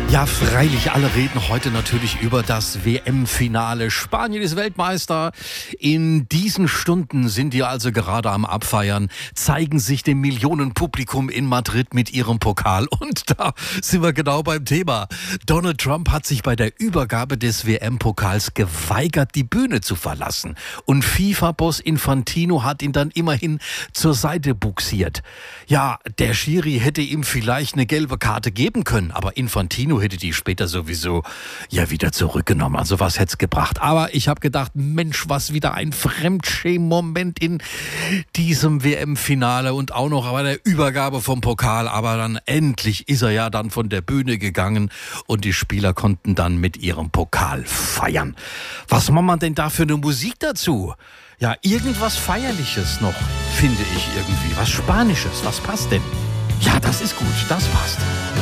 Ja, freilich, alle reden heute natürlich über das WM-Finale. Spanien ist Weltmeister. In diesen Stunden sind die also gerade am Abfeiern, zeigen sich dem Millionenpublikum in Madrid mit ihrem Pokal. Und da sind wir genau beim Thema. Donald Trump hat sich bei der Übergabe des WM-Pokals geweigert, die Bühne zu verlassen. Und FIFA-Boss Infantino hat ihn dann immerhin zur Seite bugsiert. Ja, der Schiri hätte ihm vielleicht eine gelbe Karte geben können, aber Infantino hätte die später sowieso ja wieder zurückgenommen. Also was hätte es gebracht? Aber ich habe gedacht, Mensch, was wieder ein Fremdschämen-Moment in diesem WM-Finale und auch noch bei der Übergabe vom Pokal. Aber dann endlich ist er ja dann von der Bühne gegangen und die Spieler konnten dann mit ihrem Pokal feiern. Was macht man denn da für eine Musik dazu? Ja, irgendwas Feierliches noch, finde ich irgendwie. Was Spanisches, was passt denn? Ja, das ist gut, das passt.